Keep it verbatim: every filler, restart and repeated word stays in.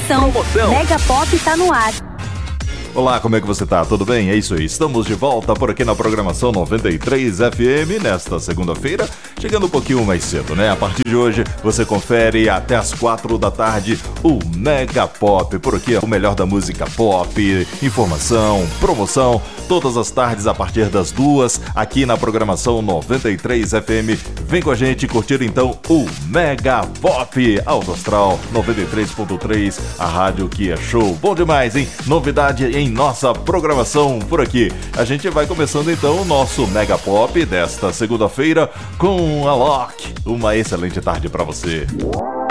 Promoção. Promoção. Mega Pop tá no ar. Olá, como é que você tá? Tudo bem? É isso aí, estamos de volta por aqui na programação noventa e três F M nesta segunda-feira, chegando um pouquinho mais cedo, né? A partir de hoje você confere até as quatro da tarde o Mega Pop, por aqui o melhor da música pop, informação, promoção, todas as tardes a partir das duas, aqui na programação noventa e três F M. Vem com a gente curtir então o Mega Pop Alto Astral noventa e três ponto três, a rádio que é show. Bom demais, hein? Novidade em nossa programação por aqui. A gente vai começando então o nosso Mega Pop desta segunda-feira com a Loki. Uma excelente tarde para você.